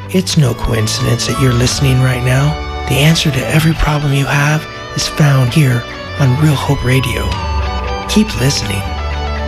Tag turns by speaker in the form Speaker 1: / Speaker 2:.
Speaker 1: It's no coincidence that you're listening right now. The answer to every problem you have is found here on Real Hope Radio. Keep listening.